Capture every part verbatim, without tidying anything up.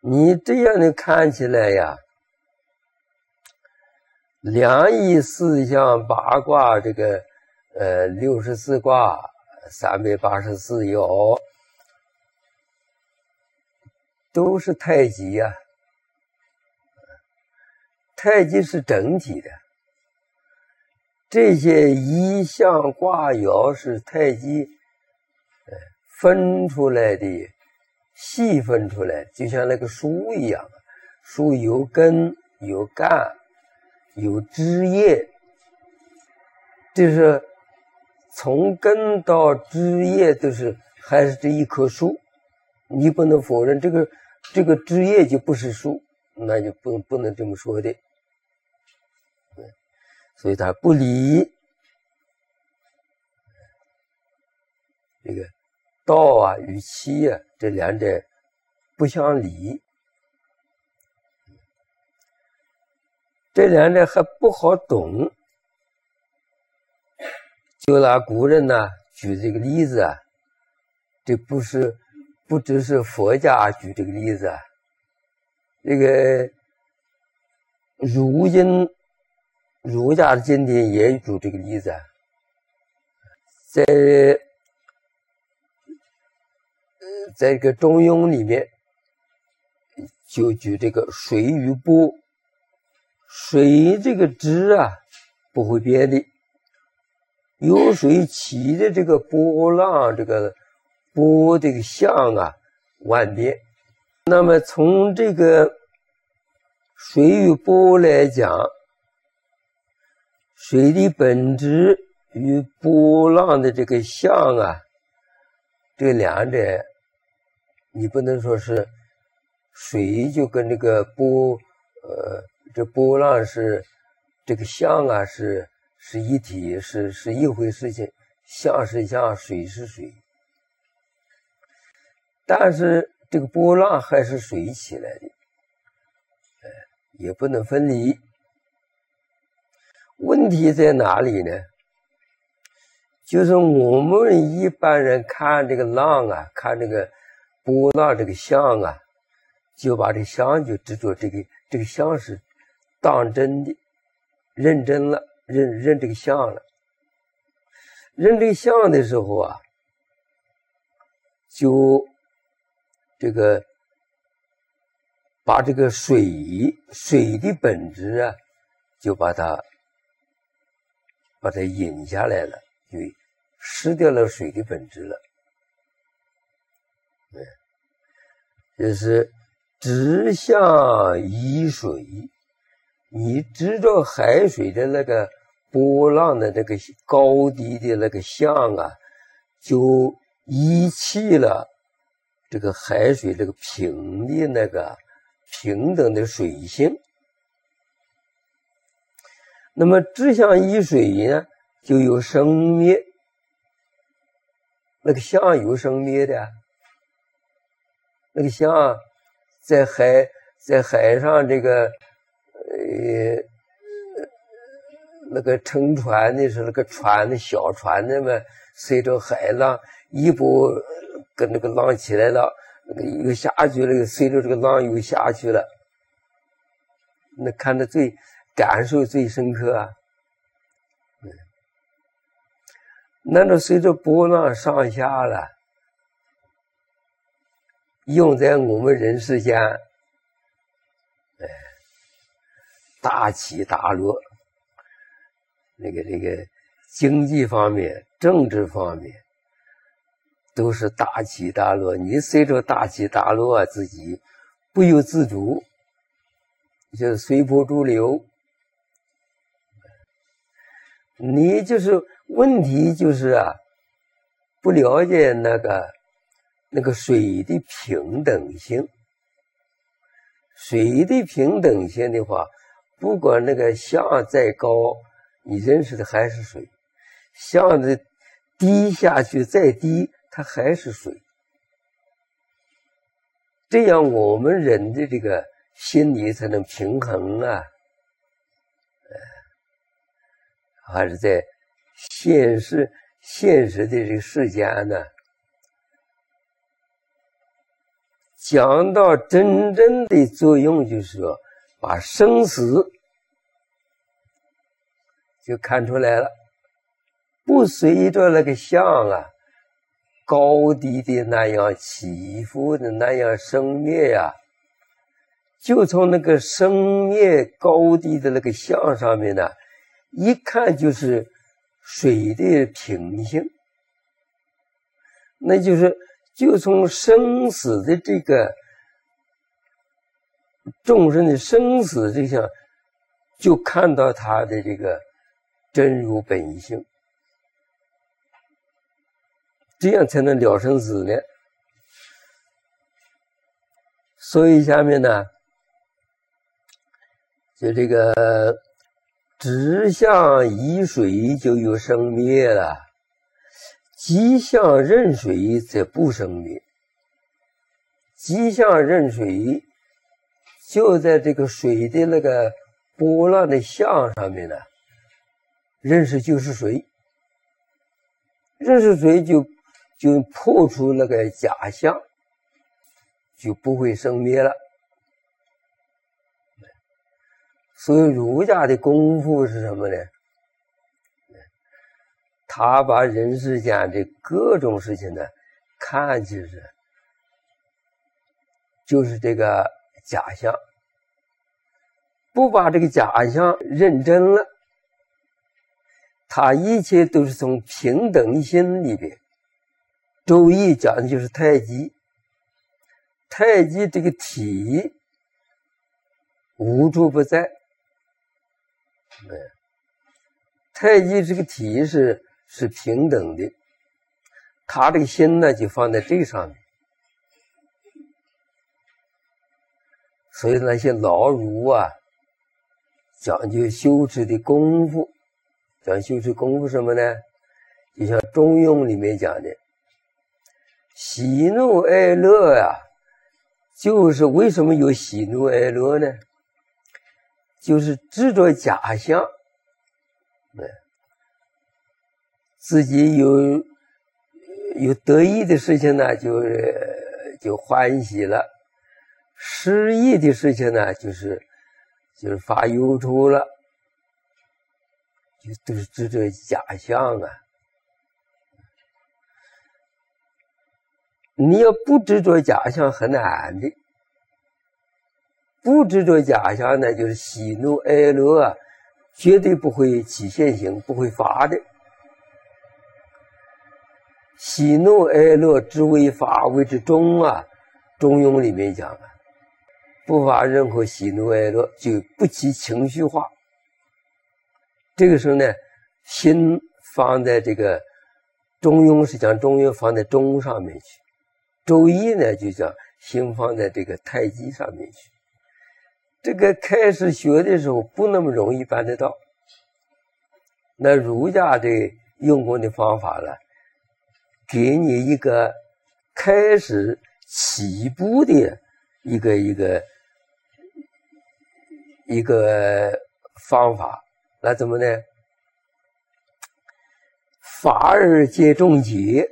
你这样的看起来呀，两仪四象八卦，这个呃六十四卦，三百八十四爻，都是太极呀、啊。太极是整体的，这些仪象卦爻是太极呃分出来的，细分出来，就像那个树一样，树有根有干有枝叶，就是从根到枝叶都是还是这一棵树，你不能否认这个这个枝叶就不是树，那就不不能这么说的。所以它不离这个道啊与气啊，这两者不相离，这两者还不好懂。就拿古人呢、啊、举这个例子啊，这不是不只是佛家举这个例子啊，这个儒经儒家的经典也举这个例子啊，在在这个中庸里面就举这个水与波，水这个质啊不会变的，有水起的这个波浪，这个波这个象啊万变。那么从这个水与波来讲，水的本质与波浪的这个象啊，这两者你不能说是水就跟这个波呃这波浪是这个象啊是是一体，是是一回事情，象是象，水是水，但是这个波浪还是水起来的，呃也不能分离。问题在哪里呢？就是我们一般人看这个浪啊，看这个波浪这个象啊，就把这个象就执着这个这个象是当真的，认真了，认认这个象了。认这个象的时候啊，就这个把这个水水的本质啊，就把它把它引下来了，就失掉了水的本质了。嗯，就是直向依水，你知道海水的那个波浪的这个高低的那个象啊，就遗弃了这个海水这个平的那个平等的水性。那么直向依水呢，就有生灭，那个象有生灭的，那个象在海在海上这个呃那个乘船的是那个船的小船的嘛，随着海浪一波跟那个浪起来了，那个又下去了，随着这个浪又下去了，那看得最感受最深刻啊。嗯，那么随着波浪上下了，用在我们人世间，哎，大起大落，那个那个经济方面、政治方面，都是大起大落。你随着大起大落啊，自己不由自主，就是随波逐流。你就是问题就是啊，不了解那个那个水的平等性。水的平等性的话，不管那个象再高，你认识的还是水；象的低下去再低，它还是水。这样我们人的这个心理才能平衡啊。还是在现实现实的这个世间呢， 讲到真正的作用，就是说把生死就看出来了，不随着那个相啊高低的那样起伏的那样生灭呀、啊，就从那个生灭高低的那个相上面呢，一看就是水的平性，那就是就从生死的这个众生的生死这项，就看到他的这个真如本性，这样才能了生死呢。所以下面呢，就这个直向依水就有生灭了，即向任水则不生灭。即向任水就在这个水的那个波浪的相上面呢，认识就是水，认识水就就破除那个假象，就不会生灭了。所以儒家的功夫是什么呢？他把人世间的各种事情呢，看起是就是这个假象，不把这个假象认真了，他一切都是从平等心里边。周易讲的就是太极，太极这个体无处不在，太极这个体是是平等的，他这个心呢就放在这个上面。所以那些老儒啊，讲究修持的功夫，讲修持功夫什么呢？就像中庸里面讲的，喜怒哀乐呀、啊，就是为什么有喜怒哀乐呢？就是执着假象，自己有有得意的事情呢，就就欢喜了；失意的事情呢，就是就是发忧愁了，就都是执着假象啊。你要不执着假象很难的，不执着假象呢，就是喜怒哀乐啊，绝对不会起现行，不会发的。喜怒哀乐之为法，谓之中啊，中庸里面讲啊，不发任何喜怒哀乐，就不起情绪化。这个时候呢，心放在这个中庸是讲中庸放在中上面去，周易呢就讲心放在这个太极上面去。这个开始学的时候不那么容易办得到，那儒家的用功的方法了，给你一个开始起步的一个一个一个方法。那怎么呢？法而皆众结，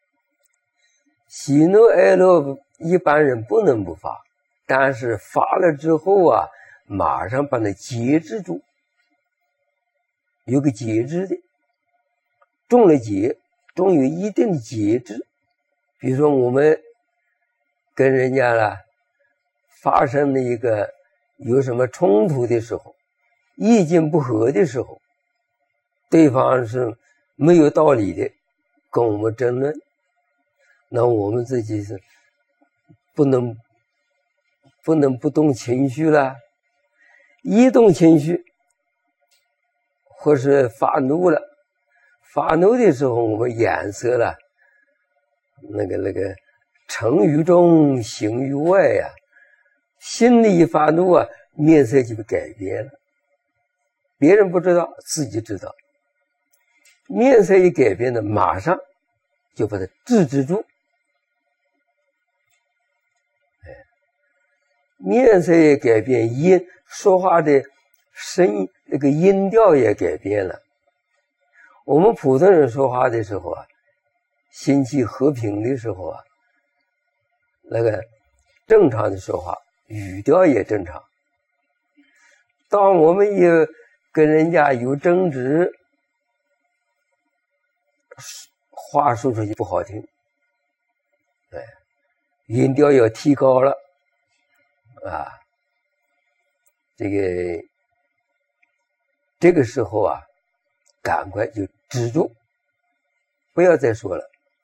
喜怒哀乐一般人不能不发，但是发了之后啊，马上把它节制住，有个节制的，中了节，中有一定的节制。比如说我们跟人家了发生了一个有什么冲突的时候，意见不合的时候，对方是没有道理的跟我们争论，那我们自己是不能不能不动情绪了。一动情绪或是发怒了，发怒的时候我们眼色了，那个那个成于中行于外呀、啊，心里一发怒啊，面色就改变了，别人不知道，自己知道。面色一改变呢，马上就把它制止住。面色也改变，音说话的声音那个音调也改变了。我们普通人说话的时候啊，心气和平的时候啊，那个正常的说话，语调也正常。当我们也跟人家有争执，话说出去不好听，哎，音调要提高了啊。这个这个时候啊，赶快就止住，不要再说了，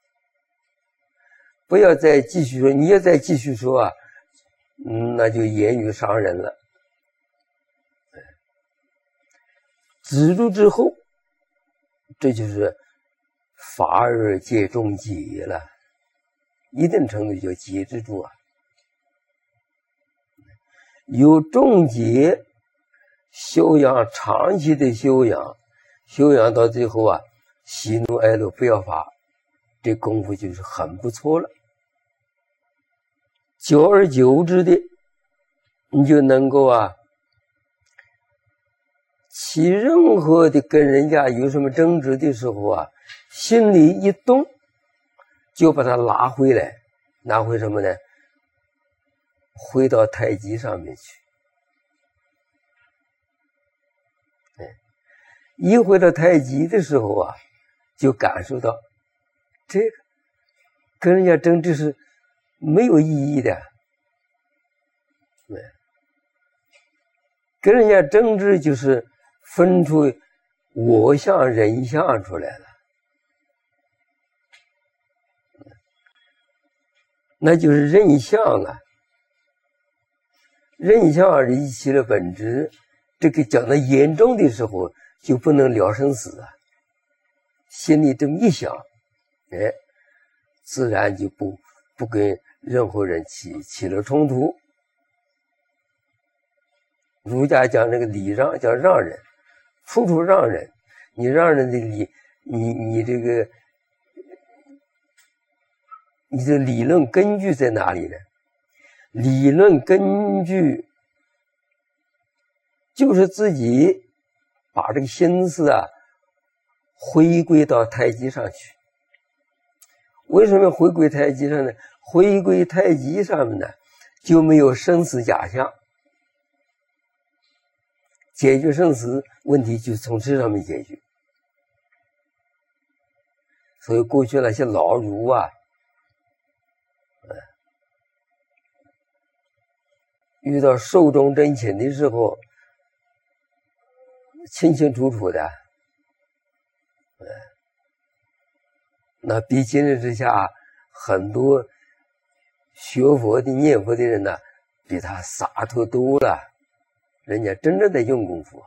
不要再继续说。你要再继续说啊，那就言语伤人了。止住之后，这就是法而戒中节了，一定程度就节制住啊。有重节修养，长期的修养，修养到最后啊，喜怒哀乐不要发，这功夫就是很不错了。久而久之的，你就能够啊，起任何的跟人家有什么争执的时候啊，心里一动，就把它拉回来，拿回什么呢？回到太极上面去。一回到太极的时候啊，就感受到这个跟人家争执是没有意义的。跟人家争执就是分出我相人相出来了，那就是人相啊。人相离其了本质，这个讲的严重的时候就不能了生死啊。心里这么一想，哎，自然就不不跟任何人起起了冲突。儒家讲这个礼让，叫让人，处处让人。你让人的理，你你这个你的理论根据在哪里呢？理论根据就是自己把这个心思啊回归到太极上去。为什么回归太极上呢？回归太极上面呢，就没有生死假象，解决生死问题就从这上面解决。所以过去那些老儒啊，遇到寿终正寝的时候，清清楚楚的，那比今日之下很多学佛的念佛的人呢，比他洒脱多了。人家真正在用功夫，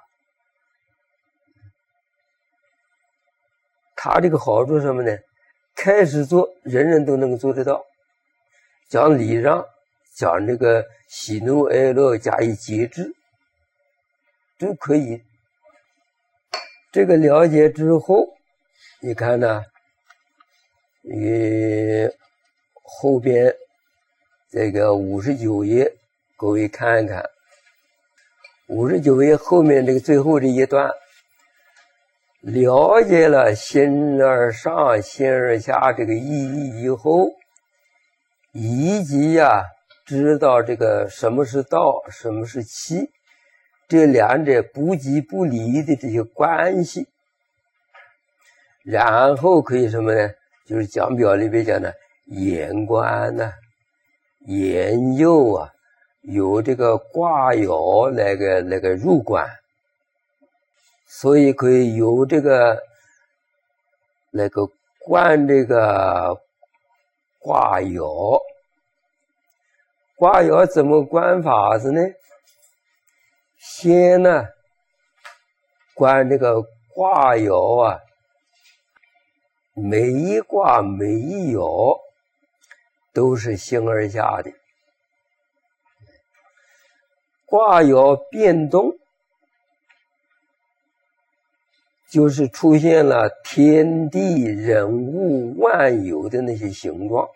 他这个好处是什么呢？开始做，人人都能够做得到。讲礼让，讲这个喜怒哀乐加以节制，都可以。这个了解之后，你看呢，呃，后边这个五十九页，各位看一看。五十九页后面这个最后这一段，了解了心而上心而下这个意义以后，以及呀、啊、知道这个什么是道，什么是气，这两者不即不离的这些关系，然后可以什么呢？就是讲表里边讲的研观呢、啊、研究啊，有这个卦爻那个那个入关，所以可以有这个那个观这个卦爻。卦爻怎么观法子呢？先呢观这个卦爻啊，每一卦每一爻都是形而下的。卦爻变动，就是出现了天地人物万有的那些形状。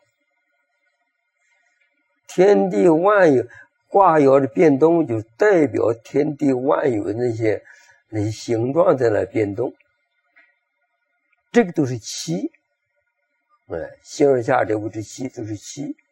天地万有，卦爻的变动就代表天地万有的那些那些形状在那变动，这个都是气，哎，形而下这物质气都是气。